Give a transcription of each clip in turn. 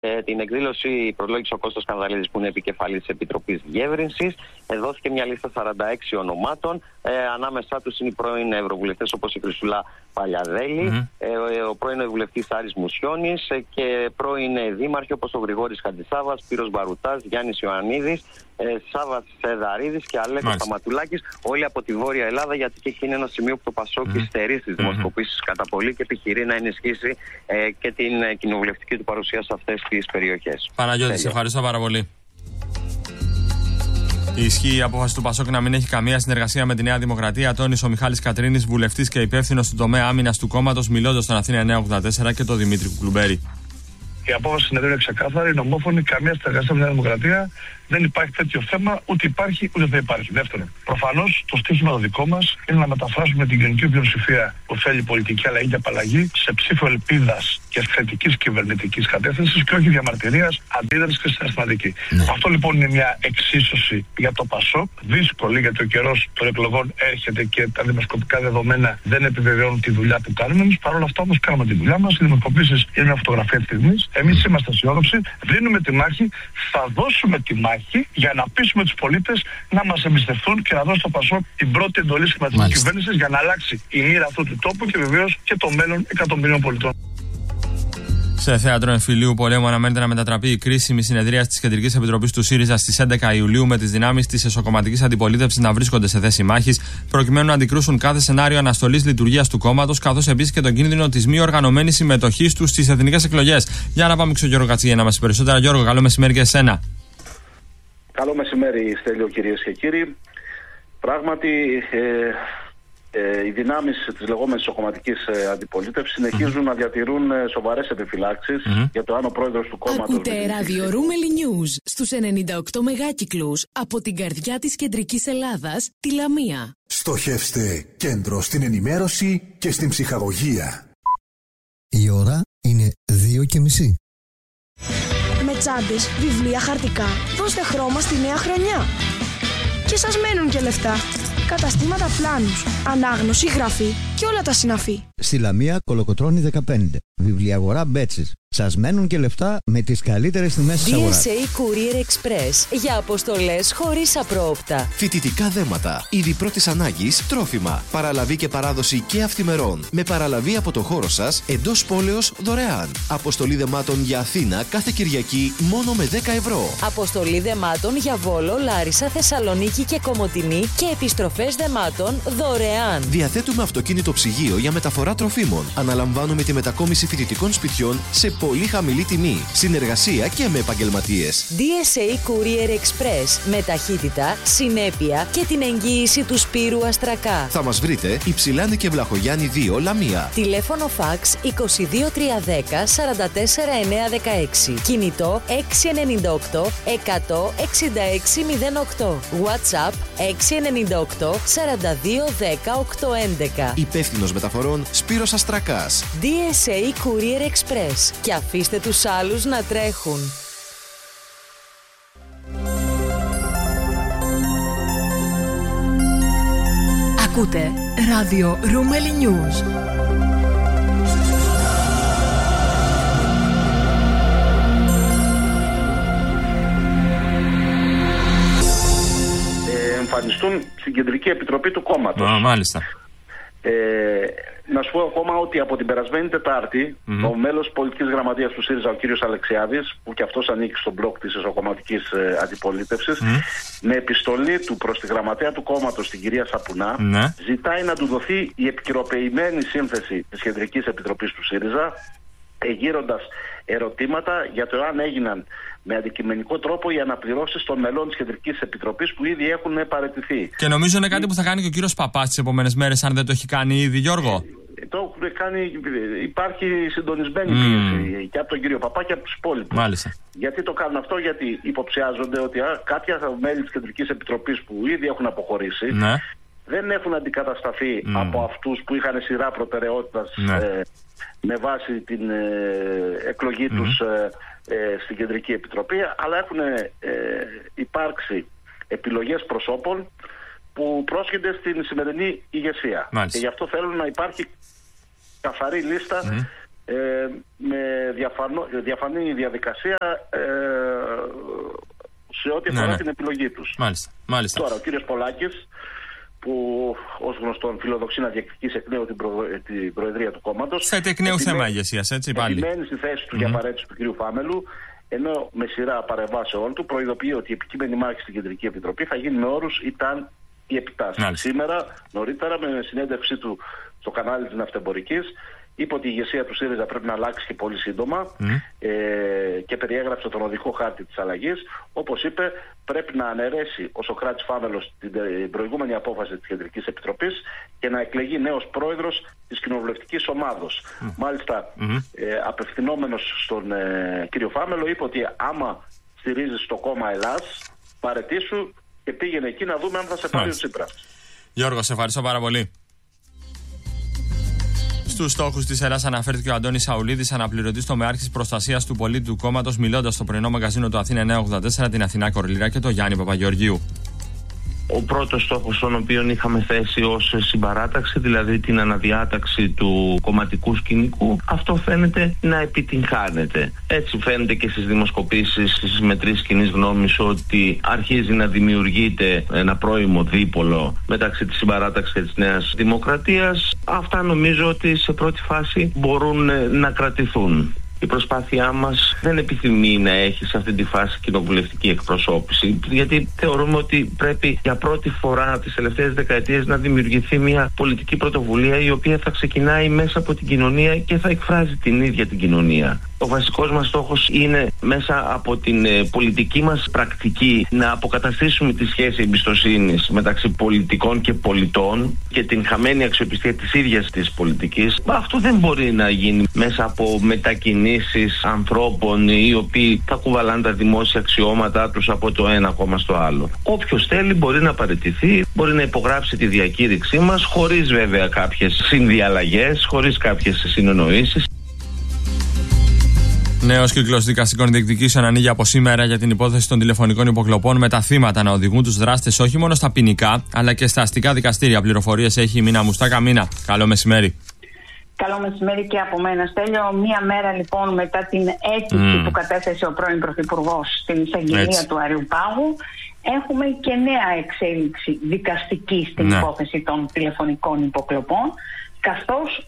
Την εκδήλωση προλόγησε ο Κώστας Κανδαλίδης, που είναι επικεφαλής της Επιτροπής Διεύρυνσης. Δόθηκε μια λίστα 46 ονομάτων. Ανάμεσά τους είναι οι πρώην ευρωβουλευτές όπως η Χρυσούλα Παλιαδέλη, ο πρώην ευρωβουλευτής Άρης Μουσιώνης και πρώην δήμαρχοι όπως ο Γρηγόρης Χατζησάβας, Σπύρος Μπαρουτάς, Γιάννης Ιωαννίδης, Σάββας Δαρίδης και Αλέκος Σταματουλάκης, όλοι από τη Βόρεια Ελλάδα, γιατί και εκεί είναι ένα σημείο που το Πασόκ υστερεί στις δημοσκοπήσεις κατά πολύ και επιχειρεί να ενισχύσει και την κοινοβουλευτική του παρουσία σε αυτές τις περιοχές. Παναγιώτη, σε ευχαριστώ πάρα πολύ. Ισχύει η απόφαση του Πασόκ να μην έχει καμία συνεργασία με τη Νέα Δημοκρατία, τόνισε ο Μιχάλης Κατρίνης, βουλευτής και υπεύθυνος του τομέα άμυνας του κόμματος, μιλώντας στον Αθήνα 984 και τον Δημήτρη Κουκλουμπέρη. Η απόφαση συνεδρίου είναι ξεκάθαρη, είναι ομόφωνη, καμία συνεργασία με τη Νέα Δημοκρατία. Δεν υπάρχει τέτοιο θέμα, ούτε υπάρχει ούτε θα υπάρχει. Δεύτερον, προφανώς το στίχημα το δικό μας είναι να μεταφράσουμε την κοινωνική πλειοψηφία που θέλει πολιτική αλλαγή και απαλλαγή σε ψήφο ελπίδας και θετικής κυβερνητικής κατεύθυνσης και όχι διαμαρτυρίας, αντίδρασης και συναισθηματική. Αυτό λοιπόν είναι μια εξίσωση για το Πασόκ, δύσκολη, γιατί ο καιρός των εκλογών έρχεται και τα δημοσκοπικά δεδομένα δεν επιβεβαιώνουν τη δουλειά που κάνουμε. Εμείς παρόλα αυτά όμως κάνουμε τη δουλειά μας. Οι δημοσκοπήσεις είναι μια φωτογραφία της στιγμής. Εμείς είμαστε αισιόδοξοι, δίνουμε τη μάχη, θα δώσουμε τη μάχη για να πείσουμε τους πολίτες να μας εμπιστευτούν και να δώσουν στο Πασόκ την πρώτη εντολή σχηματικής κυβέρνησης για να αλλάξει η μοίρα αυτού του τόπου και βεβαίως και το μέλλον εκατομμυρίων πολιτών. Σε θέατρο εμφυλίου πολέμου αναμένεται να μετατραπεί η κρίσιμη συνεδρία της Κεντρικής Επιτροπής του ΣΥΡΙΖΑ στις 11 Ιουλίου, με τις δυνάμεις της εσωκομματικής αντιπολίτευσης να βρίσκονται σε θέση μάχης, προκειμένου να αντικρούσουν κάθε σενάριο αναστολής λειτουργίας του κόμματος, καθώς επίσης και τον κίνδυνο της μη οργανωμένης συμμετοχής τους στις εθνικές εκλογές. Για να πάμε στον Γιώργο Κατσίγια να μας πει περισσότερα. Γιώργο, καλό μεσημέρι και εσένα. Καλό μεσημέρι, Στέλιο, κυρίες και κύριοι. Πράγματι, οι δυνάμεις της λεγόμενης ισοκομματικής αντιπολίτευσης συνεχίζουν να διατηρούν σοβαρές επιφυλάξεις για το αν ο πρόεδρος του κόμματος... Ακούτε ραδιορούμελη News στους 98 μεγάκυκλους από την καρδιά της κεντρικής Ελλάδας, τη Λαμία. Στοχεύστε κέντρο στην ενημέρωση και στην ψυχαγωγία. Η ώρα είναι 2:30. Με τσάντες, βιβλία, χαρτικά, δώστε χρώμα στη νέα χρονιά. Και σας μένουν και λεφτά. Καταστήματα Πλάνους, ανάγνωση, γραφή και όλα τα συναφή. Στη Λαμία, Κολοκοτρώνη 15. Βιβλιαγορά Μπέτσης. Σας μένουν και λεφτά με τις καλύτερες τιμές της αγοράς. DSA Courier Express για αποστολές χωρίς απρόοπτα. Φοιτητικά δέματα, είδη πρώτης ανάγκης, τρόφιμα, παραλαβή και παράδοση και αυθημερών. Με παραλαβή από το χώρο σας, εντός πόλεως δωρεάν. Αποστολή δεμάτων για Αθήνα κάθε Κυριακή μόνο με 10 ευρώ. Αποστολή δεμάτων για Βόλο, Λάρισα, Θεσσαλονίκη και Κομοτηνή και επιστροφές δεμάτων δωρεάν. Διαθέτουμε αυτοκίνητο ψυγείο για μεταφορά τροφίμων. Αναλαμβάνουμε τη μετακόμιση φοιτητικών σπιτιών σε πολύ χαμηλή τιμή. Συνεργασία και με επαγγελματίες. DSA Courier Express. Με ταχύτητα, συνέπεια και την εγγύηση του Σπύρου Αστρακά. Θα μας βρείτε Υψηλάνη και Βλαχογιάννη 2, Λαμία. Τηλέφωνο φαξ 22310 44916. Κινητό 698 166 08. WhatsApp 698 42 10 811. Υπεύθυνος μεταφορών Σπύρος Αστρακάς. DSA Courier Express. Και αφήστε τους άλλους να τρέχουν. Ακούτε ράδιο Ρούμελι News. Εμφανιστούν στην Κεντρική Επιτροπή του κόμματος. Μάλιστα. Να σου πω ακόμα ότι από την περασμένη Τετάρτη ο μέλος πολιτικής γραμματείας του ΣΥΡΙΖΑ, ο κύριος Αλεξιάδης, που και αυτός ανήκει στον μπλοκ της εσωκομματικής αντιπολίτευσης, με επιστολή του προς τη γραμματέα του κόμματος, την κυρία Σαπουνά, ζητάει να του δοθεί η επικαιροποιημένη σύνθεση της Κεντρικής Επιτροπής του ΣΥΡΙΖΑ, εγείροντας ερωτήματα για το αν έγιναν με αντικειμενικό τρόπο οι αναπληρώσεις των μελών της Κεντρικής Επιτροπής που ήδη έχουν παραιτηθεί. Και νομίζω είναι κάτι που θα κάνει και ο κύριος Παπάς τις επόμενες μέρες, αν δεν το έχει κάνει ήδη, Γιώργο. Το έχουν κάνει, υπάρχει συντονισμένη πίεση και από τον κύριο Παπά και από τους υπόλοιπους. Μάλιστα. Γιατί το κάνουν αυτό? Γιατί υποψιάζονται ότι κάποια μέλη της Κεντρικής Επιτροπής που ήδη έχουν αποχωρήσει δεν έχουν αντικατασταθεί από αυτούς που είχαν σειρά προτεραιότητας με βάση την εκλογή τους στην Κεντρική Επιτροπή, αλλά έχουν υπάρξει επιλογές προσώπων που πρόσχονται στην σημερινή ηγεσία. Μάλιστα. Και γι' αυτό θέλουν να υπάρχει καθαρή λίστα με διαφανή διαδικασία σε ό,τι αφορά την επιλογή τους. Μάλιστα. Τώρα, ο κύριος Πολάκης, που ως γνωστόν φιλοδοξεί να διεκδικήσει εκ νέου την προεδρία του κόμματος, θέτει εκ νέου θέμα ηγεσίας, έτσι πάλι. Επιμένει στη θέση του για παρέτηση του κυρίου Φάμελου, ενώ με σειρά παρεμβάσεών του προειδοποιεί ότι η επικείμενη μάχη στην Κεντρική Επιτροπή θα γίνει με όρους ήταν η επιτάση. Σήμερα, νωρίτερα, με συνέντευξή του στο κανάλι της Ναυτεμπορικής, είπε ότι η ηγεσία του ΣΥΡΙΖΑ πρέπει να αλλάξει και πολύ σύντομα και περιέγραψε τον οδικό χάρτη της αλλαγής. Όπως είπε, πρέπει να αναιρέσει ο Σωκράτης Φάμελος την προηγούμενη απόφαση της Κεντρικής Επιτροπής και να εκλεγεί νέος πρόεδρος της κοινοβουλευτικής ομάδος. Μάλιστα, απευθυνόμενος στον κύριο Φάμελο, είπε ότι άμα στηρίζεις το κόμμα Ελλάς, παρετήσου και πήγαινε εκεί να δούμε αν θα σε πάρει ο Τσίπρας. Γιώργο, σε ευχαριστώ πάρα πολύ. Στους στόχους της Ελλάς αναφέρθηκε ο Αντώνης Σαουλίδης, αναπληρωτής τομεάρχης προστασίας του πολίτη του κόμματος, μιλώντας στο πρωινό μαγκαζίνο του Αθήνα 984, την Αθηνά Κορλήρα και το Γιάννη Παπαγεωργίου. Ο πρώτος στόχος τον οποίο είχαμε θέσει ως συμπαράταξη, δηλαδή την αναδιάταξη του κομματικού σκηνικού, αυτό φαίνεται να επιτυγχάνεται. Έτσι φαίνεται και στις δημοσκοπήσεις, στις μετρήσεις κοινής γνώμης, ότι αρχίζει να δημιουργείται ένα πρώιμο δίπολο μεταξύ της συμπαράταξης και της Νέας Δημοκρατίας. Αυτά νομίζω ότι σε πρώτη φάση μπορούν να κρατηθούν. Η προσπάθειά μας δεν επιθυμεί να έχει σε αυτή τη φάση κοινοβουλευτική εκπροσώπηση, γιατί θεωρούμε ότι πρέπει για πρώτη φορά τις τελευταίες δεκαετίες να δημιουργηθεί μια πολιτική πρωτοβουλία η οποία θα ξεκινάει μέσα από την κοινωνία και θα εκφράζει την ίδια την κοινωνία. Ο βασικός μας στόχος είναι μέσα από την πολιτική μας πρακτική να αποκαταστήσουμε τη σχέση εμπιστοσύνης μεταξύ πολιτικών και πολιτών και την χαμένη αξιοπιστία της ίδιας της πολιτικής. Αυτό δεν μπορεί να γίνει μέσα από μετακινήσεις ανθρώπων οι οποίοι θα κουβαλάνε τα δημόσια αξιώματά τους από το ένα κόμμα στο άλλο. Όποιος θέλει μπορεί να παραιτηθεί, μπορεί να υπογράψει τη διακήρυξή μας, χωρίς βέβαια κάποιες συνδιαλλαγές, χωρίς κάποιες συνεννοήσεις. Νέος κύκλος δικαστικών διεκδικήσεων ανοίγει από σήμερα για την υπόθεση των τηλεφωνικών υποκλοπών, με τα θύματα να οδηγούν τους δράστες όχι μόνο στα ποινικά αλλά και στα αστικά δικαστήρια. Πληροφορίες έχει η Μίνα Μουστάκα. Μίνα, καλό μεσημέρι. Καλό μεσημέρι και από μένα, Στέλιο. Μία μέρα λοιπόν μετά την αίτηση που κατέθεσε ο πρώην Πρωθυπουργός στην εισαγγελία του Αριουπάγου, έχουμε και νέα εξέλιξη δικαστική στην υπόθεση των τηλεφωνικών υποκλοπών, καθώς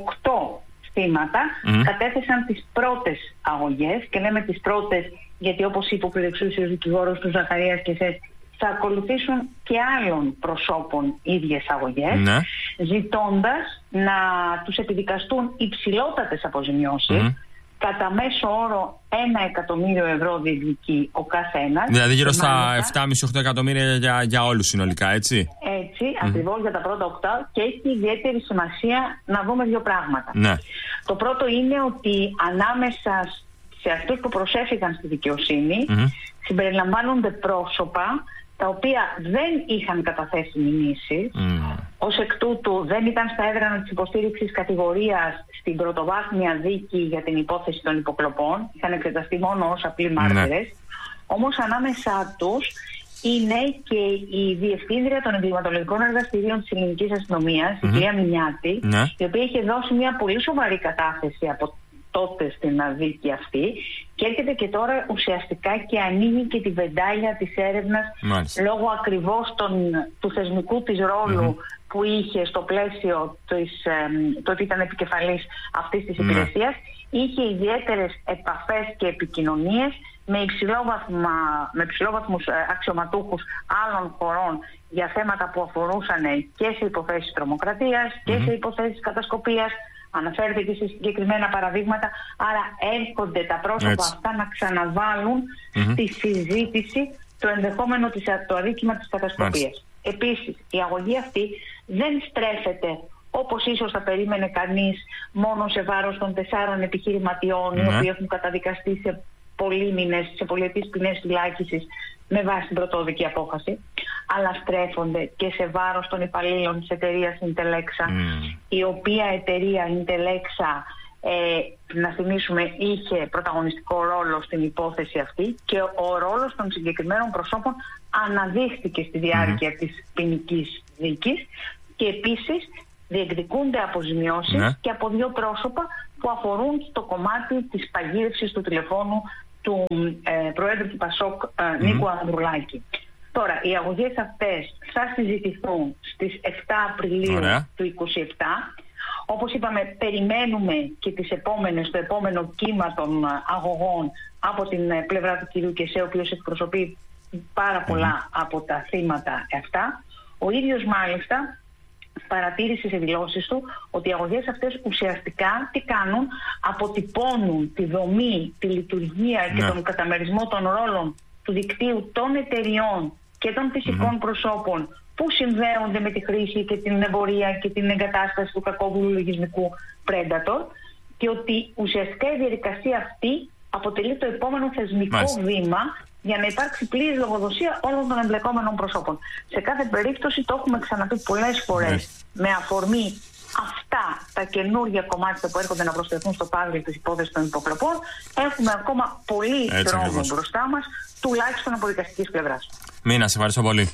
8 θύματα κατέθεσαν τις πρώτες αγωγές, και λέμε τις πρώτες γιατί, όπως είπε ο πληροεξούσιος δικηγόρος του Ζαχαρίας και θα ακολουθήσουν και άλλων προσώπων ίδιες αγωγές, ζητώντας να τους επιδικαστούν υψηλότατες αποζημιώσεις, κατά μέσο όρο 1.000.000 ευρώ διεκδικεί ο καθένας. Δηλαδή γύρω στα 7,5-8 εκατομμύρια για όλους συνολικά, έτσι. Έτσι, ακριβώς για τα πρώτα 8, και έχει ιδιαίτερη σημασία να δούμε δύο πράγματα. Το πρώτο είναι ότι ανάμεσα σε αυτούς που προσέφηκαν στη δικαιοσύνη συμπεριλαμβάνονται πρόσωπα τα οποία δεν είχαν καταθέσει μηνύσεις, ως εκ τούτου δεν ήταν στα έδρανα της υποστήριξης κατηγορίας στην πρωτοβάθμια δίκη για την υπόθεση των υποκλοπών, είχαν εξεταστεί μόνο ως απλοί μάρτυρες. Όμως ανάμεσά τους είναι και η Διευθύντρια των Εγκληματολογικών Εργαστηρίων της Ελληνικής Αστυνομίας, η κυρία Μινιάτη, η οποία είχε δώσει μια πολύ σοβαρή κατάθεση από τότε στην δίκη αυτή, και έρχεται και τώρα ουσιαστικά και ανοίγει και τη βεντάλια της έρευνας, λόγω ακριβώς του θεσμικού της ρόλου που είχε στο πλαίσιο το ότι ήταν επικεφαλής αυτής της υπηρεσίας. Είχε ιδιαίτερες επαφές και επικοινωνίες με υψηλόβαθμους αξιωματούχους άλλων χωρών για θέματα που αφορούσαν και σε υποθέσεις τρομοκρατίας και σε υποθέσεις κατασκοπίας. Αναφέρεται και σε συγκεκριμένα παραδείγματα. Άρα έρχονται τα πρόσωπα αυτά να ξαναβάλουν στη συζήτηση το ενδεχόμενο το αδίκημα της κατασκοπίας. Επίσης, η αγωγή αυτή δεν στρέφεται, όπως ίσως θα περίμενε κανείς, μόνο σε βάρος των 4 επιχειρηματιών οι οποίοι έχουν καταδικαστεί σε πολύμηνες, σε πολυετής ποινές φυλάκισης με βάση την πρωτόδικη απόφαση, αλλά στρέφονται και σε βάρος των υπαλλήλων της εταιρείας Intelexa, η οποία εταιρεία Intelexa, να θυμίσουμε, είχε πρωταγωνιστικό ρόλο στην υπόθεση αυτή, και ο ρόλος των συγκεκριμένων προσώπων αναδείχθηκε στη διάρκεια της ποινικής δίκης, και επίσης διεκδικούνται αποζημιώσεις και από 2 πρόσωπα που αφορούν στο κομμάτι της παγίδευσης του τηλεφώνου του Προέδρου του ΠΑΣΟΚ Νίκου Ανδρουλάκη. Τώρα, οι αγωγές αυτές θα συζητηθούν στις 7 Απριλίου του 2027. Όπως είπαμε, περιμένουμε και το επόμενο κύμα των αγωγών από την πλευρά του κυρίου Κεσέ, ο οποίος εκπροσωπεί πάρα πολλά από τα θύματα αυτά. Ο ίδιος μάλιστα παρατήρησε σε δηλώσεις του ότι οι αγωγές αυτές ουσιαστικά τι κάνουν? Αποτυπώνουν τη δομή, τη λειτουργία και τον καταμερισμό των ρόλων του δικτύου των εταιριών και των φυσικών προσώπων που συνδέονται με τη χρήση και την εμπορία και την εγκατάσταση του κακόβουλου λογισμικού Predator, και ότι ουσιαστικά η διαδικασία αυτή αποτελεί το επόμενο θεσμικό βήμα για να υπάρξει πλήρης λογοδοσία όλων των εμπλεκόμενων προσώπων. Σε κάθε περίπτωση, το έχουμε ξαναπεί πολλές φορές, με αφορμή αυτά τα καινούργια κομμάτια που έρχονται να προσθεθούν στο πάζλ της υπόθεσης των υποκλοπών, έχουμε ακόμα πολύ δρόμο μπροστά μας, τουλάχιστον από δικαστικής πλευράς. Μίνα, σε ευχαριστώ πολύ.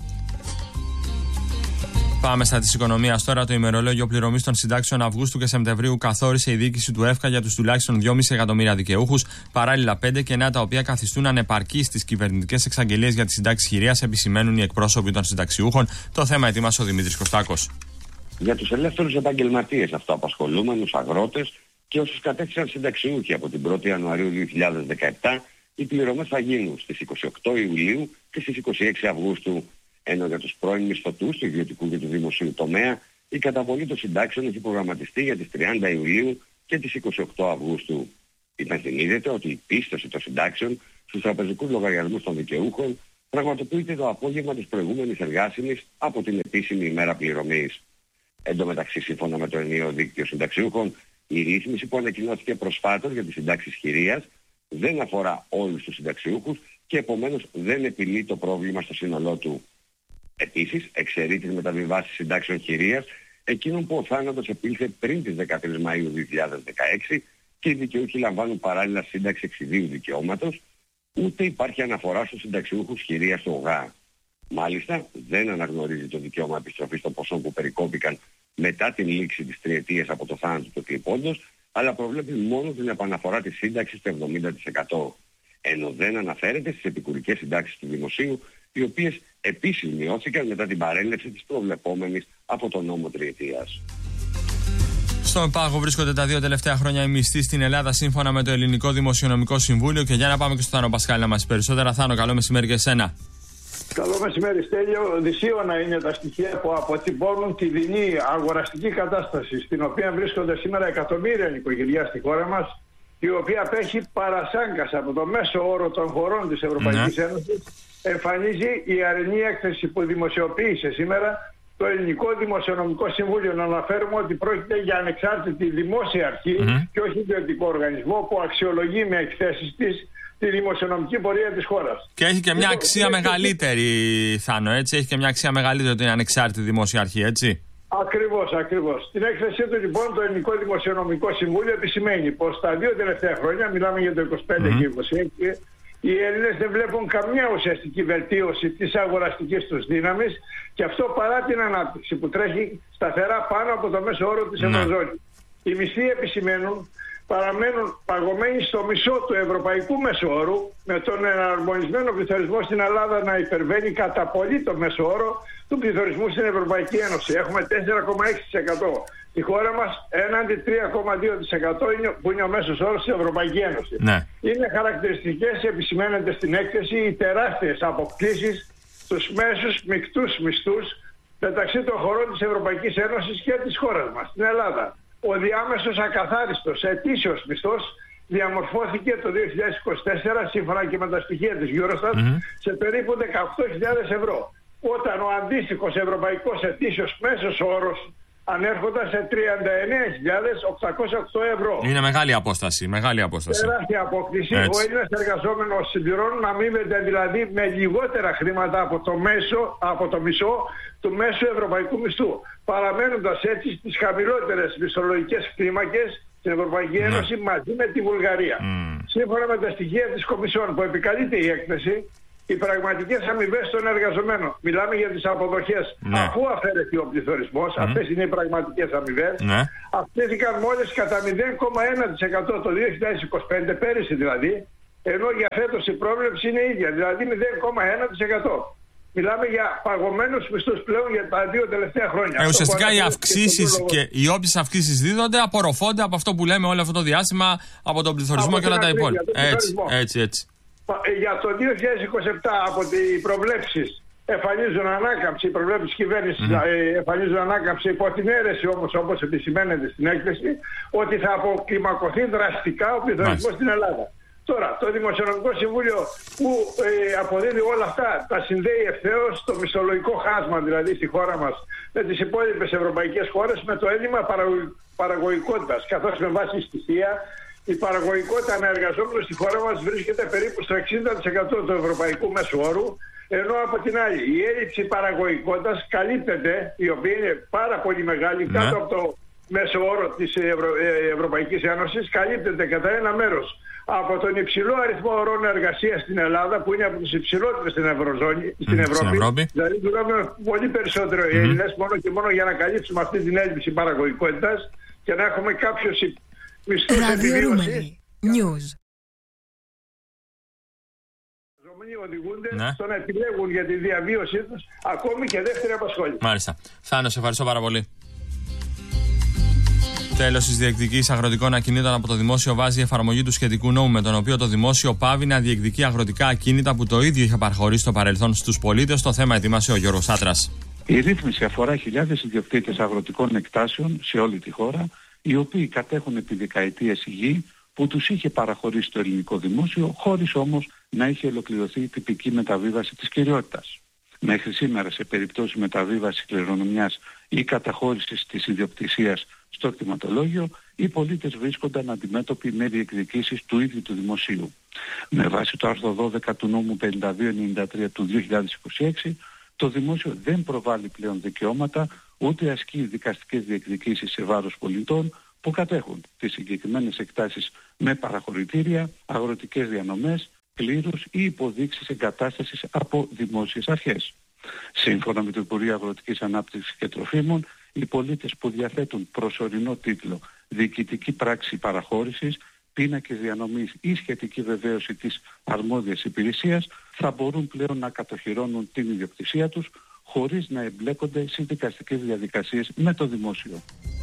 Πάμε στα της οικονομίας τώρα. Το ημερολόγιο πληρωμής των συντάξεων Αυγούστου και Σεπτεμβρίου καθόρισε η διοίκηση του ΕΦΚΑ για τους τουλάχιστον 2,5 εκατομμύρια δικαιούχους, παράλληλα 5 κενά τα οποία καθιστούν ανεπαρκείς στις κυβερνητικές εξαγγελίες για τις συντάξεις χειρίας, επισημαίνουν οι εκπρόσωποι των συνταξιούχων. Το θέμα ετοίμασε ο Δημήτρης Κωστάκος. Για τους ελεύθερους επαγγελματίες, αυτοαπασχολούμενους, αγρότες και όσους κατέκτησαν συνταξιούχοι από την 1η Ιανουαρίου 2017, οι πληρωμές θα γίνουν στις 28 Ιουλίου και στις 26 Αυγούστου. Ενώ για τους πρώην μισθωτούς του ιδιωτικού και του δημοσίου τομέα, η καταβολή των συντάξεων έχει προγραμματιστεί για τις 30 Ιουλίου και τις 28 Αυγούστου. Υπενθυμίζεται ότι η πίστοση των συντάξεων στους τραπεζικούς λογαριασμούς των δικαιούχων πραγματοποιείται το απόγευμα της προηγούμενης εργάσιμης από την επίσημη ημέρα πληρωμής. Εν τω μεταξύ, σύμφωνα με το ενιαίο δίκτυο συνταξιούχων, η ρύθμιση που ανακοινώθηκε προσφάτως για τις συντάξεις χειρίας δεν αφορά όλους τους συνταξιούχους και επομένως δεν επιλύει το πρόβλημα στο σύνολό του. Επίσης, εξαιρεί τις μεταβιβάσεις συντάξεων χειρίας εκείνων που ο θάνατος επήλθε πριν τις 13 Μαΐου 2016 και οι δικαιούχοι λαμβάνουν παράλληλα σύνταξη εξιδίου δικαιώματος, ούτε υπάρχει αναφορά στους συνταξιούχους χειρίας του ΟΓΑ. Μάλιστα, δεν αναγνωρίζει το δικαίωμα επιστροφής των ποσών που περικόπηκαν μετά την λήξη της τριετίας από το θάνατο του εκλειπώντος, αλλά προβλέπει μόνο την επαναφορά της σύνταξης στο 70%. Ενώ δεν αναφέρεται στις επικουρικές συντάξεις του δημοσίου, οι οποίες επίσης μειώθηκαν μετά την παρέλευση της προβλεπόμενης από τον νόμο τριετίας. Στον πάγο βρίσκονται τα 2 τελευταία χρόνια οι μισθοί στην Ελλάδα, σύμφωνα με το Ελληνικό Δημοσιονομικό Συμβούλιο. Και για να πάμε και στο Θάνο Πασχάλη να μας περισσότερα. Θάνο, καλό μεσημέρι και εσένα. Καλό μεσημέρι, Στέλιο. Δυσίωνα είναι τα στοιχεία που αποτυπώνουν τη δεινή αγοραστική κατάσταση στην οποία βρίσκονται σήμερα εκατομμύρια νοικοκυριά στη χώρα μας, η οποία απέχει παρασάγκας από το μέσο όρο των χωρών της Ευρωπαϊκής Ένωσης. Εμφανίζει η αρνή έκθεση που δημοσιοποίησε σήμερα το Ελληνικό Δημοσιονομικό Συμβούλιο. Να αναφέρουμε ότι πρόκειται για ανεξάρτητη δημόσια αρχή και όχι ιδιωτικό οργανισμό που αξιολογεί με εκθέσεις της τη δημοσιονομική πορεία της χώρας. Και έχει και μια αξία μεγαλύτερη, Θάνο, έτσι. Έχει και μια αξία μεγαλύτερη ότι είναι ανεξάρτητη δημόσια αρχή, έτσι. Ακριβώς. Στην έκθεσή του, λοιπόν, το Ελληνικό Δημοσιονομικό Συμβούλιο επισημαίνει πως τα 2 τελευταία χρόνια, μιλάμε για το 25 και 26, οι Έλληνες δεν βλέπουν καμιά ουσιαστική βελτίωση της αγοραστικής τους δύναμης, και αυτό παρά την ανάπτυξη που τρέχει σταθερά πάνω από το μέσο όρο της Ευρωζώνης. Οι μισθοί, επισημαίνουν, παραμένουν παγωμένοι στο μισό του ευρωπαϊκού μέσου όρου, με τον εναρμονισμένο πληθωρισμό στην Ελλάδα να υπερβαίνει κατά πολύ το μέσο όρο του πληθωρισμού στην Ευρωπαϊκή Ένωση. Έχουμε 4,6% στη χώρα μας, έναντι 3,2% που είναι ο μέσος όρος στην Ευρωπαϊκή Ένωση. Ναι. Είναι χαρακτηριστικές, επισημαίνεται στην έκθεση, οι τεράστιες αποκλίσεις στους μέσους μεικτούς μισθούς μεταξύ των χωρών της Ευρωπαϊκής Ένωσης και της χώρας μας, στην Ελλάδα. Ο διάμεσος ακαθάριστος ετήσιος μισθός διαμορφώθηκε το 2024, σύμφωνα και με τα στοιχεία της Eurostat, σε περίπου 18.000 ευρώ, όταν ο αντίστοιχος ευρωπαϊκός ετήσιος μέσος όρος ανέρχονταν σε 39.808 ευρώ. Είναι μεγάλη απόσταση. Τεράστια απόκληση. Ο Έλληνας εργαζόμενος συμπληρώνει να μείνεται δηλαδή με λιγότερα χρήματα από το μισό του μέσου ευρωπαϊκού μισθού, παραμένοντας έτσι στις χαμηλότερες μισθολογικές κλίμακες στην Ευρωπαϊκή Ένωση μαζί με τη Βουλγαρία. Σύμφωνα με τα στοιχεία της Κομισιόν που επικαλείται η έκθεση, οι πραγματικές αμοιβές των εργαζομένων. Μιλάμε για τις αποδοχές. Ναι. Αφού αφαιρεθεί ο πληθωρισμός, αυτές είναι οι πραγματικές αμοιβές, ναι. αυξήθηκαν μόλις κατά 0,1% το 2025, πέρυσι δηλαδή, ενώ για φέτος η πρόβλεψη είναι ίδια, δηλαδή 0,1%. Μιλάμε για παγωμένους μισθούς πλέον για τα 2 τελευταία χρόνια. Ουσιαστικά οι αυξήσεις και οι όποιες αυξήσεις δίδονται απορροφώνται από αυτό που λέμε όλο αυτό το διάστημα, από τον πληθωρισμό και όλα τα υπόλοιπα. Έτσι. Για το 2027 από οι προβλέψεις εμφανίζουν ανάκαμψη, οι προβλέψεις της κυβέρνησης εμφανίζουν ανάκαμψη, υπό την αίρεση όμως, όπως επισημαίνεται στην έκθεση, ότι θα αποκλιμακωθεί δραστικά ο πληθωρισμός στην Ελλάδα. Τώρα, το Δημοσιονομικό Συμβούλιο που αποδίδει όλα αυτά, τα συνδέει ευθέως στο μισθολογικό χάσμα, δηλαδή στη χώρα μας, με τις υπόλοιπες ευρωπαϊκές χώρες, με το έλλειμμα παραγωγικότητας, καθώς με βάση στοιχεία η παραγωγικότητα αναεργαζόμενων στη χώρα μας βρίσκεται περίπου στο 60% του ευρωπαϊκού μέσου όρου, ενώ από την άλλη η έλλειψη παραγωγικότητας καλύπτεται, η οποία είναι πάρα πολύ μεγάλη, κάτω από το μέσο όρο της Ευρωπαϊκής Ένωσης, καλύπτεται κατά ένα μέρος από τον υψηλό αριθμό ωρών εργασίας στην Ελλάδα, που είναι από τους υψηλότερους στην Ευρωζώνη, στην Ευρώπη. Δηλαδή δουλεύουμε πολύ περισσότερο οι Έλληνες, μόνο και μόνο για να καλύψουμε αυτή την έλλειψη παραγωγικότητας και να έχουμε κάποιους μισθούς επιβίωσης. News. Οι οδηγούνται στο να επιλέγουν για τη διαβίωσή τους ακόμη και δεύτερη απασχόληση. Μάλιστα. Θάνο, σε ευχαριστώ πάρα πολύ. Τέλος της διεκδικής αγροτικών ακινήτων από το δημόσιο βάζει η εφαρμογή του σχετικού νόμου, με τον οποίο το δημόσιο πάβει να διεκδικεί αγροτικά ακίνητα που το ίδιο είχε παραχωρήσει στο παρελθόν στους πολίτες. Το θέμα ετοίμασε ο Γιώργος Άτρας. Η ρύθμιση αφορά χιλιάδες ιδιοκτήτες αγροτικών εκτάσεων σε όλη τη χώρα, οι οποίοι κατέχουν επί δεκαετίες γη που τους είχε παραχωρήσει το ελληνικό δημόσιο, χωρίς όμως να είχε ολοκληρωθεί η τυπική μεταβίβαση της κυριότητας. Μέχρι σήμερα, σε περιπτώσει μεταβίβασης κληρονομιάς ή καταχώρησης της ιδιοκτησίας στο κτηματολόγιο, οι πολίτες βρίσκονταν αντιμέτωποι με διεκδικήσεις του ίδιου του δημοσίου. Με βάση το άρθρο 12 του νόμου 5293 του 2026, το δημόσιο δεν προβάλλει πλέον δικαιώματα, ούτε ασκεί δικαστικές διεκδικήσεις σε βάρος πολιτών που κατέχουν τις συγκεκριμένες εκτάσεις με παραχωρητήρια, αγροτικές διανομές, κλήρους ή υποδείξεις εγκατάστασης από δημόσιες αρχές. Σύμφωνα με το Υπουργείο Αγροτικής Ανάπτυξης και Τροφίμων, οι πολίτες που διαθέτουν προσωρινό τίτλο διοικητική πράξη παραχώρησης, πίνακες διανομής ή σχετική βεβαίωση της αρμόδιας υπηρεσίας θα μπορούν πλέον να κατοχυρώνουν την ιδιοκτησία τους χωρίς να εμπλέκονται σε δικαστικές διαδικασίες με το δημόσιο.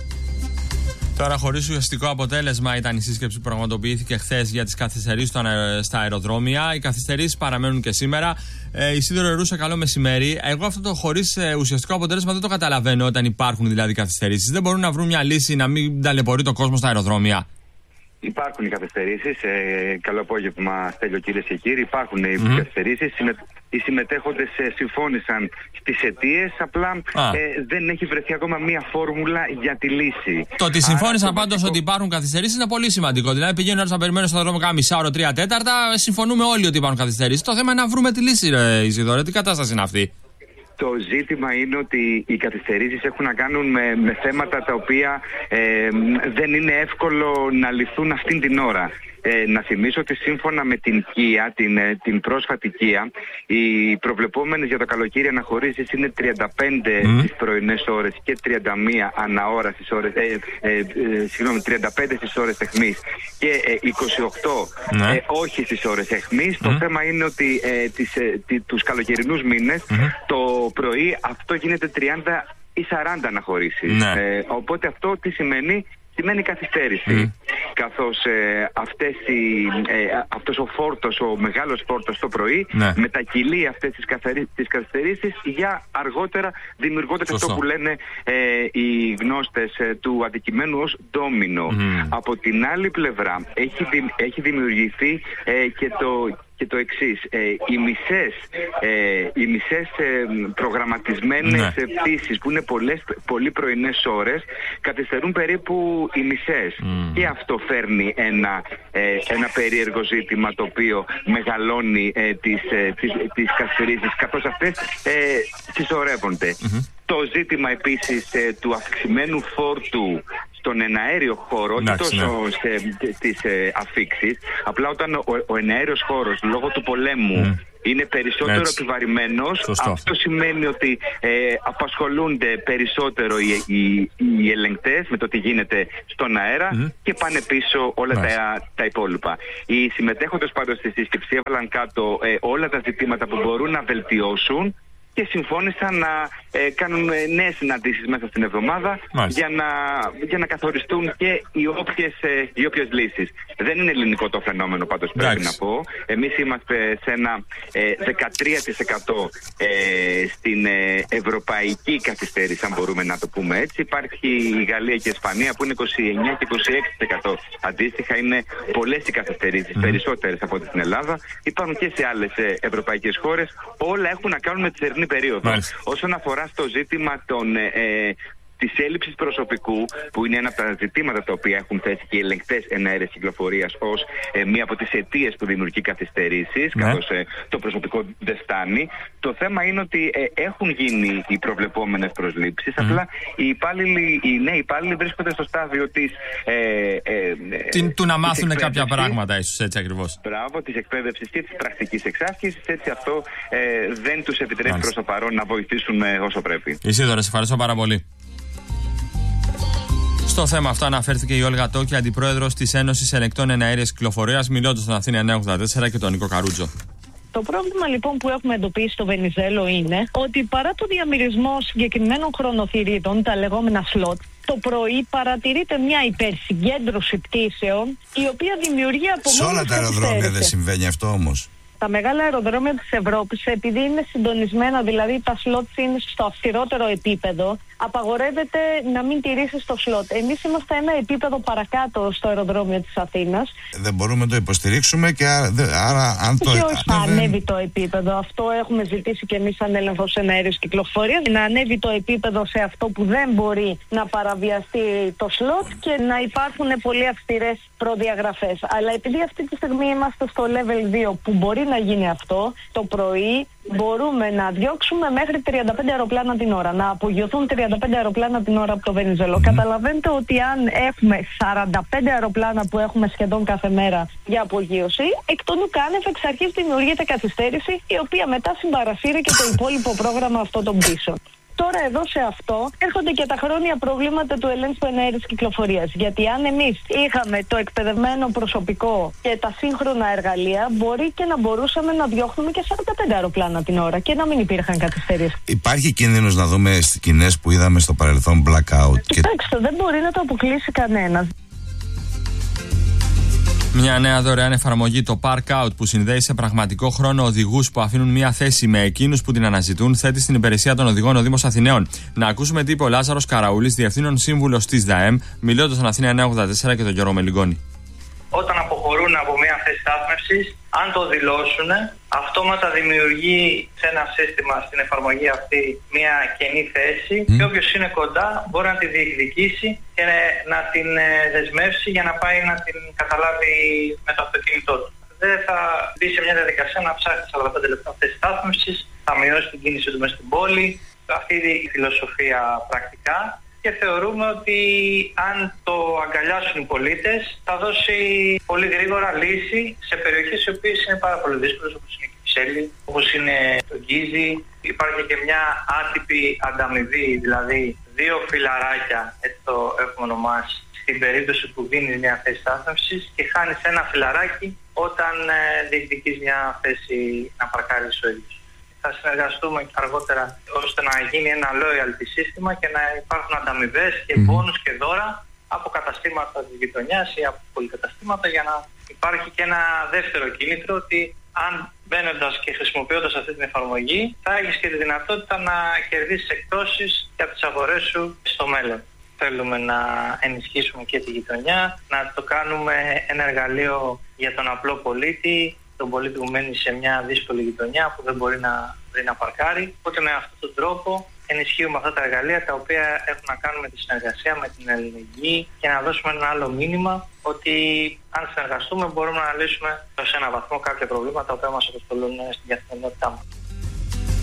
Τώρα, χωρίς ουσιαστικό αποτέλεσμα ήταν η σύσκεψη που πραγματοποιήθηκε χθες για τις καθυστερήσεις στα αεροδρόμια. Οι καθυστερήσεις παραμένουν και σήμερα. Ισίδωρο Ερούσα, καλό μεσημέρι. Εγώ αυτό το χωρίς ουσιαστικό αποτέλεσμα δεν το καταλαβαίνω, όταν υπάρχουν δηλαδή καθυστερήσεις. Δεν μπορούν να βρουν μια λύση να μην ταλαιπωρεί το κόσμο στα αεροδρόμια? Υπάρχουν οι καθυστερήσεις. Καλό απόγευμα, Στέλιο, κυρίες και κύριοι. Υπάρχουν οι καθυστερήσεις. Οι συμμετέχοντες συμφώνησαν στις αιτίες, απλά δεν έχει βρεθεί ακόμα μία φόρμουλα για τη λύση. Το ότι συμφώνησαν πάντως ότι υπάρχουν καθυστερήσεις είναι πολύ σημαντικό. Δηλαδή, πηγαίνουν να περιμένουν στο δρόμο κάνα μισά ώρα, 3/4, συμφωνούμε όλοι ότι υπάρχουν καθυστερήσεις. Το θέμα είναι να βρούμε τη λύση, Ισίδωρο. Τι κατάσταση είναι αυτή? Το ζήτημα είναι ότι οι καθυστερήσεις έχουν να κάνουν με θέματα τα οποία δεν είναι εύκολο να λυθούν αυτήν την ώρα. Να θυμίσω ότι σύμφωνα με την ΚΙΑ, την πρόσφατη ΚΙΑ, οι προβλεπόμενες για το καλοκαίρι αναχωρήσεις είναι 35 τις πρωινές ώρες και 31 αναώρα στις ώρες, 35 στις ώρες αιχμής και 28 όχι στις ώρες αιχμής. Το θέμα είναι ότι τους καλοκαιρινούς μήνες το πρωί αυτό γίνεται 30 ή 40 αναχωρήσεις. Οπότε αυτό τι σημαίνει? Σημαίνει καθυστέρηση, καθώς αυτός ο φόρτος, ο μεγάλος φόρτος το πρωί μετακυλεί αυτές τις καθυστερήσεις για αργότερα, δημιουργώντας αυτό που λένε οι γνώστες του αντικειμένου ως ντόμινο. Από την άλλη πλευρά έχει δημιουργηθεί και το εξής. Οι μισές προγραμματισμένες πτήσεις που είναι πολύ πρωινές ώρες καθυστερούν περίπου οι μισές. Και αυτό φέρνει ένα περίεργο ζήτημα, το οποίο μεγαλώνει τις καθυστερήσεις, καθώς αυτές συσσωρεύονται. Το ζήτημα επίσης του αυξημένου φόρτου στον εναέριο χώρο, όχι τόσο στις αφίξεις. Απλά όταν ο εναέριος χώρος λόγω του πολέμου είναι περισσότερο επιβαρημένος, αυτό σημαίνει ότι απασχολούνται περισσότερο οι ελεγκτές με το τι γίνεται στον αέρα και πάνε πίσω όλα τα υπόλοιπα. Οι συμμετέχοντες πάντως στη σύσκεψη έβαλαν κάτω όλα τα ζητήματα που μπορούν να βελτιώσουν και συμφώνησαν να κάνουν νέες συναντήσεις μέσα στην εβδομάδα για να καθοριστούν και οι όποιες λύσεις. Δεν είναι ελληνικό το φαινόμενο πάντως, πρέπει να πω. Εμείς είμαστε σε ένα 13% στην ευρωπαϊκή καθυστέρηση, αν μπορούμε να το πούμε έτσι. Υπάρχει η Γαλλία και η Ισπανία που είναι 29% και 26%. Αντίστοιχα είναι πολλές οι καθυστερήσεις, περισσότερες από ό,τι στην Ελλάδα. Υπάρχουν και σε άλλες ευρωπαϊκές χώρες. Όλα έχουν να κάνουν με τη θερινή περίοδο. Όσον αφορά στο ζήτημα της έλλειψης προσωπικού, που είναι ένα από τα ζητήματα τα οποία έχουν θέσει και οι ελεγκτές εναέρειας κυκλοφορίας ως μία από τις αιτίες που δημιουργεί καθυστερήσεις, καθώς το προσωπικό δεν φτάνει. Το θέμα είναι ότι έχουν γίνει οι προβλεπόμενες προσλήψεις, απλά οι νέοι υπάλληλοι βρίσκονται στο στάδιο της του να μάθουν κάποια πράγματα, ίσως έτσι ακριβώς. Μπράβο, της εκπαίδευσης και της πρακτικής εξάσκησης. Έτσι αυτό δεν τους επιτρέπει προς το παρόν να βοηθήσουν όσο πρέπει. Ισίδωρα, σε ευχαριστώ πάρα πολύ. Στο θέμα αυτό αναφέρθηκε η Όλγα Τόκη, αντιπρόεδρος της Ένωσης Ελεγκτών Εναέρειας Κυκλοφορίας, μιλώντας στον Αθήνα 984 και τον Νίκο Καρούτζο. Το πρόβλημα λοιπόν που έχουμε εντοπίσει στο Βενιζέλο είναι ότι παρά το διαμοιρισμό συγκεκριμένων χρονοθυρίδων, τα λεγόμενα slot, το πρωί παρατηρείται μια υπερσυγκέντρωση πτήσεων, η οποία δημιουργεί από σε όλα τα αεροδρόμια δεν συμβαίνει αυτό όμως. Τα μεγάλα αεροδρόμια της Ευρώπης, επειδή είναι συντονισμένα, δηλαδή τα slots είναι στο αυστηρότερο επίπεδο, απαγορεύεται να μην τηρήσεις το slot. Εμείς είμαστε ένα επίπεδο παρακάτω στο αεροδρόμιο της Αθήνας. Δεν μπορούμε να το υποστηρίξουμε και άρα αν το... Και όχι να ανέβει το επίπεδο. Αυτό έχουμε ζητήσει και εμείς σαν έλεγχος εναέρειας κυκλοφορίας. Να ανέβει το επίπεδο σε αυτό που δεν μπορεί να παραβιαστεί το slot και να υπάρχουν πολύ αυστηρές προδιαγραφές. Αλλά επειδή αυτή τη στιγμή είμαστε στο level 2 που μπορεί να γίνει αυτό, το πρωί μπορούμε να διώξουμε μέχρι 35 αεροπλάνα την ώρα, να απογειωθούν 35 αεροπλάνα την ώρα από το Βενιζέλο. Καταλαβαίνετε ότι αν έχουμε 45 αεροπλάνα που έχουμε σχεδόν κάθε μέρα για απογείωση, εκ των ουκάνευ εξ αρχής δημιουργείται καθυστέρηση, η οποία μετά συμπαρασύρει και το υπόλοιπο πρόγραμμα αυτό των πτήσεων. Τώρα εδώ σε αυτό έρχονται και τα χρόνια προβλήματα του ελέγχου εναέρειας κυκλοφορίας. Γιατί αν εμείς είχαμε το εκπαιδευμένο προσωπικό και τα σύγχρονα εργαλεία, μπορεί και να μπορούσαμε να διώχνουμε και 45 αεροπλάνα την ώρα και να μην υπήρχαν καθυστερήσεις. Υπάρχει κίνδυνος να δούμε σκηνές που είδαμε στο παρελθόν blackout? Κοιτάξτε, δεν μπορεί να το αποκλείσει κανένας. Μια νέα δωρεάν εφαρμογή, το Park Out, που συνδέει σε πραγματικό χρόνο οδηγούς που αφήνουν μια θέση με εκείνους που την αναζητούν, θέτει στην υπηρεσία των οδηγών ο Δήμος Αθηναίων. Να ακούσουμε τι είπε ο Λάζαρος Καραούλης, διευθύνων σύμβουλος της ΔΑΕΜ, μιλώντας στον Αθήνα 984 και τον Γιώργο Μελιγκόνη. Όταν αποχωρούν από μια θέση στάθμευσης, αν το δηλώσουν, αυτόματα δημιουργεί σε ένα σύστημα στην εφαρμογή αυτή μια κενή θέση και όποιος είναι κοντά μπορεί να τη διεκδικήσει και να την δεσμεύσει για να πάει να την καταλάβει με το αυτοκίνητό του. Δεν θα μπει σε μια διαδικασία να ψάχνει 45 λεπτά θέση στάθμευσης, θα μειώσει την κίνηση του μέσα στην πόλη. Αυτή είναι η φιλοσοφία πρακτικά. Και θεωρούμε ότι αν το αγκαλιάσουν οι πολίτες θα δώσει πολύ γρήγορα λύση σε περιοχές οι οποίες είναι πάρα πολύ δύσκολες, όπως είναι η Κυψέλη, όπως είναι το Γκίζι. Υπάρχει και μια άτυπη ανταμοιβή, δηλαδή 2 φιλαράκια, έτσι το έχουμε ονομάσει, στην περίπτωση που δίνεις μια θέση στάθμευσης και χάνεις ένα φιλαράκι όταν διεκδικείς μια θέση να παρκάρεις ο ίδιος. Θα συνεργαστούμε αργότερα ώστε να γίνει ένα loyalty σύστημα και να υπάρχουν ανταμοιβές και μπόνους και δώρα από καταστήματα της γειτονιάς ή από πολυκαταστήματα, για να υπάρχει και ένα δεύτερο κίνητρο ότι αν μπαίνοντας και χρησιμοποιώντας αυτή την εφαρμογή θα έχεις και τη δυνατότητα να κερδίσεις εκπτώσεις και από τις αγορές σου στο μέλλον. Θέλουμε να ενισχύσουμε και τη γειτονιά, να το κάνουμε ένα εργαλείο για τον απλό πολίτη, τον πολίτη που μένει σε μια δύσκολη γειτονιά που δεν μπορεί να βρει να παρκάρει. Οπότε με αυτόν τον τρόπο ενισχύουμε αυτά τα εργαλεία τα οποία έχουν να κάνουν με τη συνεργασία, με την αλληλεγγύη και να δώσουμε ένα άλλο μήνυμα ότι αν συνεργαστούμε μπορούμε να λύσουμε σε έναν βαθμό κάποια προβλήματα τα οποία μας απασχολούν στην καθημερινότητά μας.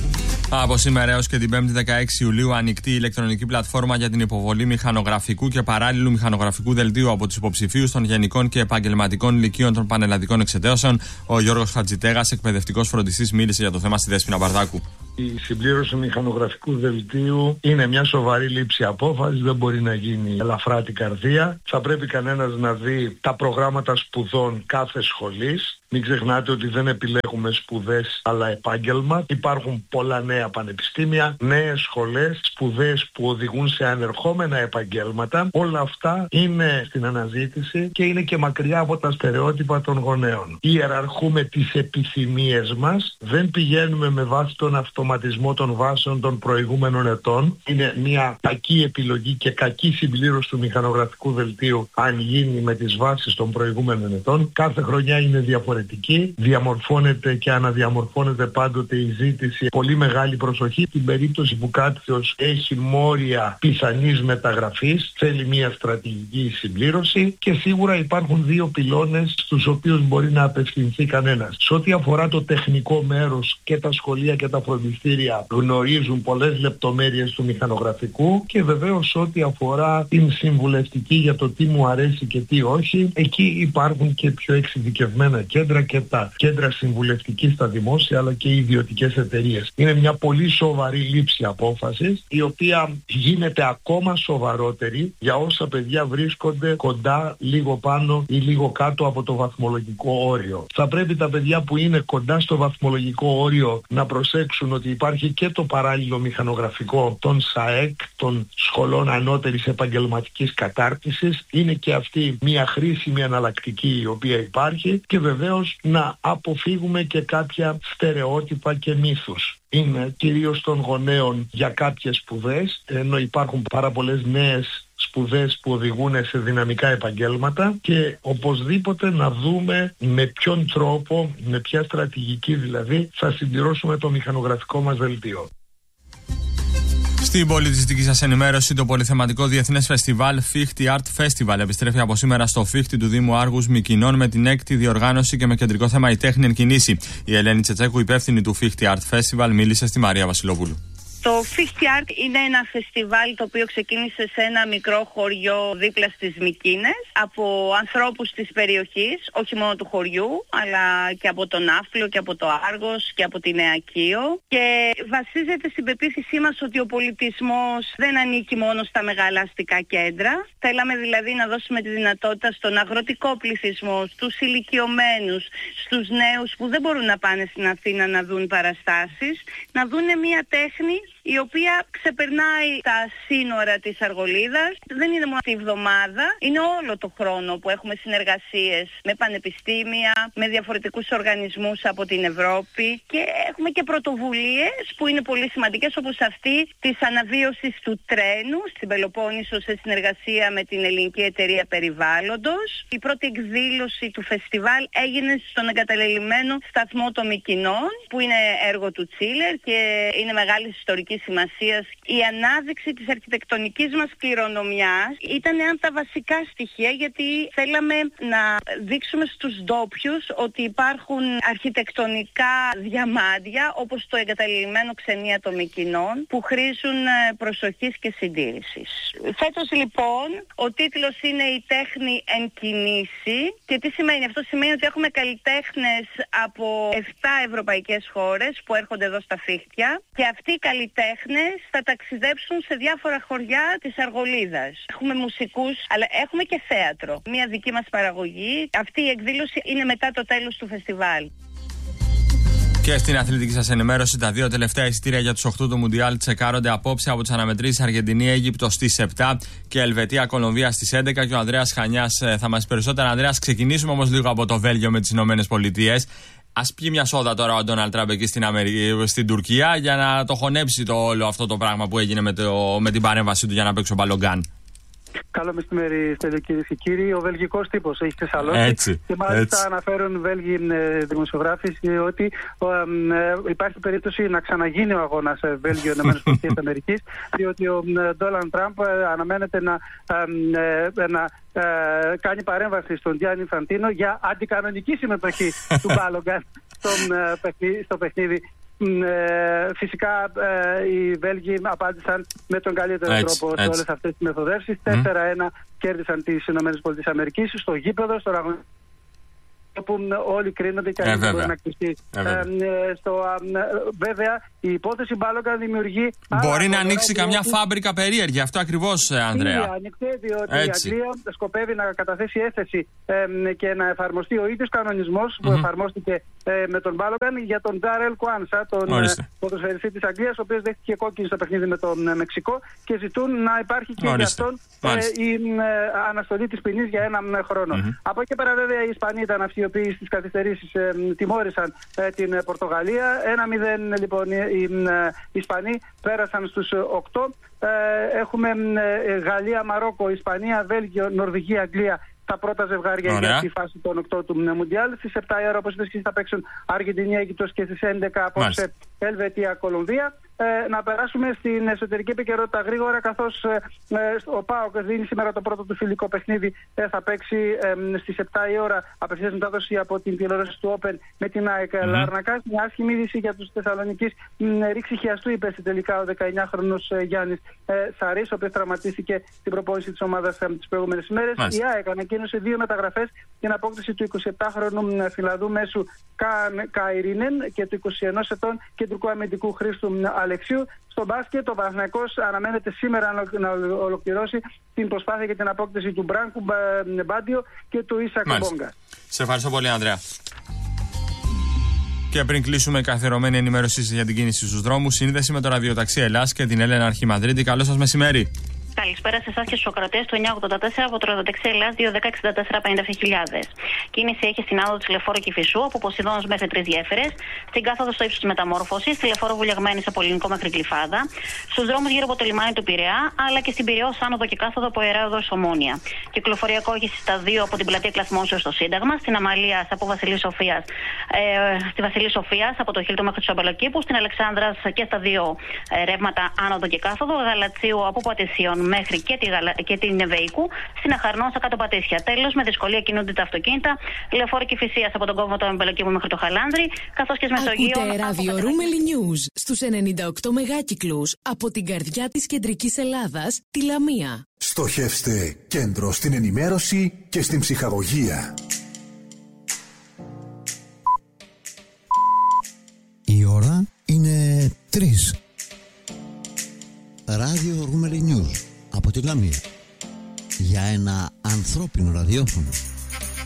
Από σήμερα έως και την 5η 16 Ιουλίου ανοιχτή η ηλεκτρονική πλατφόρμα για την υποβολή μηχανογραφικού και παράλληλου μηχανογραφικού δελτίου από τους υποψηφίους των γενικών και επαγγελματικών λυκείων των πανελλαδικών εξετάσεων. Ο Γιώργος Χατζητέγας, εκπαιδευτικός φροντιστής, μίλησε για το θέμα στη Δέσποινα Μπαρδάκου. Η συμπλήρωση μηχανογραφικού δελτίου είναι μια σοβαρή λήψη απόφαση, δεν μπορεί να γίνει ελαφρά την καρδία. Θα πρέπει κανένας να δει τα προγράμματα σπουδών κάθε σχολής. Μην ξεχνάτε ότι δεν επιλέγουμε σπουδές αλλά επάγγελμα. Υπάρχουν πολλά νέα πανεπιστήμια, νέες σχολές, σπουδές που οδηγούν σε ανερχόμενα επαγγέλματα. Όλα αυτά είναι στην αναζήτηση και είναι και μακριά από τα στερεότυπα των γονέων. Ιεραρχούμε τις επιθυμίες μας, δεν πηγαίνουμε με βάση τον αυτοματισμό των βάσεων των προηγούμενων ετών. Είναι μια κακή επιλογή και κακή συμπλήρωση του μηχανογραφικού δελτίου αν γίνει με τις βάσεις των προηγούμενων ετών. Κάθε χρονιά είναι διαφορετική. Διαμορφώνεται και αναδιαμορφώνεται πάντοτε η ζήτηση. Πολύ μεγάλη προσοχή στην περίπτωση που κάποιος έχει μόρια πιθανής μεταγραφής, θέλει μια στρατηγική συμπλήρωση και σίγουρα υπάρχουν δύο πυλώνες στους οποίους μπορεί να απευθυνθεί κανένας. Σε ό,τι αφορά το τεχνικό μέρος, και τα σχολεία και τα φροντιστήρια γνωρίζουν πολλές λεπτομέρειες του μηχανογραφικού και βεβαίως ό,τι αφορά την συμβουλευτική για το τι μου αρέσει και τι όχι, εκεί υπάρχουν και πιο εξειδικευμένα κέντρα και τα κέντρα συμβουλευτική στα δημόσια αλλά και οι ιδιωτικές εταιρείες. Είναι μια πολύ σοβαρή λήψη απόφασης, η οποία γίνεται ακόμα σοβαρότερη για όσα παιδιά βρίσκονται κοντά, λίγο πάνω ή λίγο κάτω από το βαθμολογικό όριο. Θα πρέπει τα παιδιά που είναι κοντά στο βαθμολογικό όριο να προσέξουν ότι υπάρχει και το παράλληλο μηχανογραφικό των ΣΑΕΚ, των σχολών ανώτερης επαγγελματικής κατάρτισης. Είναι και αυτή μια χρήσιμη εναλλακτική η οποία υπάρχει και βεβαίως να αποφύγουμε και κάποια στερεότυπα και μύθους. Είναι κυρίως των γονέων για κάποιες σπουδές, ενώ υπάρχουν πάρα πολλές νέες σπουδές που οδηγούν σε δυναμικά επαγγέλματα και οπωσδήποτε να δούμε με ποιον τρόπο, με ποια στρατηγική δηλαδή θα συμπληρώσουμε το μηχανογραφικό μας δελτίο. Στην πολιτιστική σας ενημέρωση, το πολυθεματικό διεθνές φεστιβάλ Fichte Art Festival επιστρέφει από σήμερα στο Fichte του Δήμου Άργους Μυκηνών με την 6η διοργάνωση και με κεντρικό θέμα η τέχνη εν κινήσει. Η Ελένη Τσετσέκου, υπεύθυνη του Fichte Art Festival, μίλησε στη Μαρία Βασιλόπουλου. Το Fichte Art είναι ένα φεστιβάλ το οποίο ξεκίνησε σε ένα μικρό χωριό δίπλα στις Μυκήνες από ανθρώπους της περιοχής, όχι μόνο του χωριού, αλλά και από τον Άφλιο και από το Άργος και από τη Νέα Κείο, και βασίζεται στην πεποίθησή μας ότι ο πολιτισμός δεν ανήκει μόνο στα μεγάλα αστικά κέντρα. Θέλαμε δηλαδή να δώσουμε τη δυνατότητα στον αγροτικό πληθυσμό, στους ηλικιωμένους, στους νέους που δεν μπορούν να πάνε στην Αθήνα να δουν παραστάσεις, να δουν μια τέχνη η οποία ξεπερνάει τα σύνορα της Αργολίδας. Δεν είναι μόνο τη εβδομάδα, είναι όλο το χρόνο που έχουμε συνεργασίες με πανεπιστήμια, με διαφορετικούς οργανισμούς από την Ευρώπη και έχουμε και πρωτοβουλίες που είναι πολύ σημαντικές, όπως αυτή της αναβίωσης του τρένου στην Πελοπόννησο σε συνεργασία με την Ελληνική Εταιρεία Περιβάλλοντος. Η πρώτη εκδήλωση του φεστιβάλ έγινε στον εγκαταλελειμμένο σταθμό των Μυκηνών, που είναι έργο του Τσίλερ και είναι μεγάλης ιστορικής σημασίας. Η ανάδειξη της αρχιτεκτονικής μας κληρονομιάς ήταν ένα από τα βασικά στοιχεία, γιατί θέλαμε να δείξουμε στους ντόπιους ότι υπάρχουν αρχιτεκτονικά διαμάντια όπως το εγκαταλειμμένο ξενία των Μυκηνών που χρήζουν προσοχής και συντήρησης. Φέτος λοιπόν ο τίτλος είναι «Η τέχνη εν κινήσει». Και τι σημαίνει αυτό? Σημαίνει ότι έχουμε καλλιτέχνες από 7 ευρωπαϊκές χώρες που έρχονται εδώ στα Φίχτια και αυτοί οι καλλιτέχνες θα ταξιδέψουν σε διάφορα χωριά της Αργολίδας. Έχουμε μουσικούς, αλλά έχουμε και θέατρο. Μια δική μας παραγωγή. Αυτή η εκδήλωση είναι μετά το τέλος του φεστιβάλ. Και στην αθλητική σας ενημέρωση, τα δύο τελευταία εισιτήρια για τους 8 του Μουντιάλ τσεκάρονται απόψε από τις αναμετρήσεις Αργεντινή-Αίγυπτο στις 7 και Ελβετία-Κολομβία στις 11. Και ο Ανδρέας Χανιάς θα μας πει περισσότερα. Ανδρέας, ξεκινήσουμε όμως λίγο από το Βέλγιο με τις Ηνωμένες Πολιτείες. Ας πιει μια σόδα τώρα ο Ντόναλντ Τραμπ εκεί στην Τουρκία για να το χωνέψει το όλο αυτό το πράγμα που έγινε με την παρέμβαση του για να παίξει ο Μπαλογκάν. Καλό μεσημέρι, Στέλιο, κυρίες και κύριοι. Ο βελγικός τύπος έχει ξεσαλώσει. Και μάλιστα αναφέρουν Βέλγοι δημοσιογράφοι ότι υπάρχει περίπτωση να ξαναγίνει ο αγώνας Βέλγιο-ΗΠΑ, διότι ο Ντόναλντ Τραμπ αναμένεται να κάνει παρέμβαση στον Γιάννη Φαντίνο για αντικανονική συμμετοχή του Μπάλογκαν στο παιχνίδι Φυσικά οι Βέλγοι απάντησαν με τον καλύτερο τρόπο σε όλες αυτές τις μεθοδεύσεις. 4-1 κέρδισαν τις ΗΠΑ στο γήπεδο, στο αγωνιστικό, που όλοι κρίνονται και αν μπορεί να κλειστεί. Βέβαια, η υπόθεση Μπάλογκα δημιουργεί. Μπορεί να ανοίξει καμιά φάμπρικα περίεργη. Αυτό ακριβώς, Ανδρέα. Ανοιχτή, διότι η Αγγλία σκοπεύει να καταθέσει έφεση και να εφαρμοστεί ο ίδιος κανονισμός που εφαρμόστηκε με τον Μπάλογκα για τον Τζάρελ Κουάνσα, τον ποδοσφαιριστή της Αγγλίας, ο οποίος δέχτηκε κόκκινη στο παιχνίδι με τον Μεξικό, και ζητούν να υπάρχει και για αυτόν η αναστολή της ποινής για 1 χρόνο. Από εκεί πέρα, βέβαια, οι Ισπανοί ήταν αυτοί οι οποίοι στις καθυστερήσεις τιμώρησαν την Πορτογαλία. 1-0 λοιπόν οι Ισπανοί πέρασαν στους 8. Έχουμε Γαλλία, Μαρόκο, Ισπανία, Βέλγιο, Νορβηγία, Αγγλία, τα πρώτα ζευγάρια για τη φάση των 8 του Μουντιάλ. Στις 7 η ώρα, όπως είπες, θα παίξουν Αργεντινή, Αίγυπτος, και στις 11 απόψε Ελβετία, Κολομβία. Να περάσουμε στην εσωτερική επικαιρότητα γρήγορα, καθώς ο ΠΑΟΚ δίνει σήμερα το πρώτο του φιλικό παιχνίδι. Θα παίξει στις 7 η ώρα απευθείας μετάδοση από την τηλεόραση του Open με την ΑΕΚ Λάρνακα. Μια άσχημη είδηση για τους Θεσσαλονικείς. Ρήξη χιαστού υπέστη τελικά ο 19χρονος Γιάννης Σαρής, ο οποίος τραυματίστηκε στην προπόνηση της ομάδας τις προηγούμενες ημέρες. Η ΑΕΚ ανακοίνωσε 2 μεταγραφές, την απόκτηση του 27χρονου Φιλανδού μέσου Καϊρίνεν και του 21 ετών κεντρικού αμυντικού Χρήστου Αλεξίου. Στο μπάσκετ, ο Παναθηναϊκός αναμένεται σήμερα να ολοκληρώσει την προσπάθεια για την απόκτηση του Μπράνκου Μπάντιο και του Ίσακ Μπόγκα. Σε ευχαριστώ πολύ, Ανδρέα. Και πριν κλείσουμε, καθιερωμένη ενημέρωση για την κίνηση στους δρόμους, σύνδεση με το ραδιοταξί Ελλάς και την Έλενα Αρχιμαδρίτη. Καλό σας μεσημέρι. Καλησπέρα σε εσάς και στους ακροατές του 984 από το ραδιοταξί Ελλάς 210-64-57.000. Κίνηση έχει στην άδο της Λεωφόρου Κηφισού από Ποσειδώνος μέχρι 3 γέφυρες, στην κάθοδο στο ύψος της Μεταμόρφωσης, στη Λεωφόρο Βουλιαγμένης από Ελληνικό μέχρι Γλυφάδα, στους δρόμους γύρω από το λιμάνι του Πειραιά, αλλά και στην Πειραιώς άνοδο και κάθοδο από Ιερά Οδός Ομόνια. Κυκλοφοριακό έχει στα 2 από την πλατεία Κλαθμόσεως στο Σύνταγμα, στην Αμαλίας από Βασιλής Σοφίας, στη Βασιλής Σοφίας από το Χίλτο μέχρι του Αμπελοκήπου, στην Αλεξάνδρας και στα 2 ρεύματα άνοδο και κάθοδο, Γαλατσίου από Πατησίων μέχρι και την Νεβεϊκού, στην Αχαρνώσα κάτω Πατήσια. Τέλος, με δυσκολία κινούνται τα αυτοκίνητα, Λεωφόρο Κηφισίας από τον κόμβο του Αμπελοκήπου μέχρι το Χαλάνδρι, καθώς και Μεσογείο. Ακούτε ράδιο Ρούμελι News στους 98 μεγάκυκλους από την καρδιά της κεντρικής Ελλάδας, τη Λαμία. Στοχεύστε κέντρο στην ενημέρωση και στην ψυχαγωγία. Η ώρα είναι 3. Ράδιο Ρούμελι News από τη Λαμία. Για ένα ανθρώπινο ραδιόφωνο.